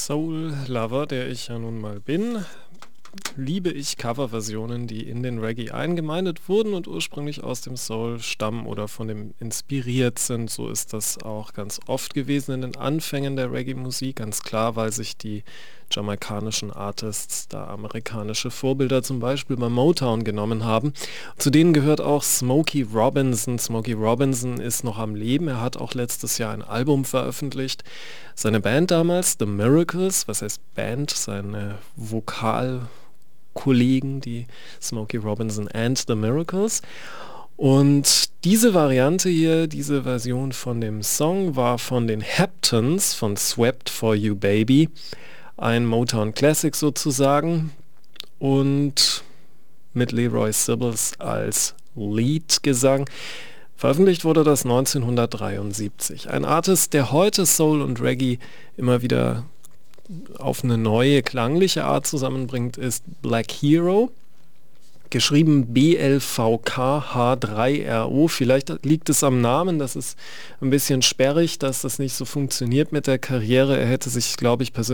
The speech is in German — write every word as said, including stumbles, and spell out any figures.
Soul-Lover, der ich ja nun mal bin, liebe ich Coverversionen, die in den Reggae eingemeindet wurden und ursprünglich aus dem Soul stammen oder von dem inspiriert sind. So ist das auch ganz oft gewesen in den Anfängen der Reggae-Musik, ganz klar, weil sich die jamaikanischen Artists da amerikanische Vorbilder zum Beispiel bei Motown genommen haben. Zu denen gehört auch Smokey Robinson. Smokey Robinson ist noch am Leben. Er hat auch letztes Jahr ein Album veröffentlicht. Seine Band damals, The Miracles, was heißt Band? Seine Vokalkollegen, die Smokey Robinson and The Miracles. Und diese Variante hier, diese Version von dem Song war von den Heptones von Swept for You Baby. Ein Motown Classic sozusagen und mit Leroy Sibbles als Leadgesang. Veröffentlicht wurde das neunzehnhundertdreiundsiebzig. Ein Artist, der heute Soul und Reggae immer wieder auf eine neue klangliche Art zusammenbringt, ist Black Hero. Geschrieben B L V K H drei R O. Vielleicht liegt es am Namen, das ist ein bisschen sperrig, dass das nicht so funktioniert mit der Karriere. Er hätte sich, glaube ich, persönlich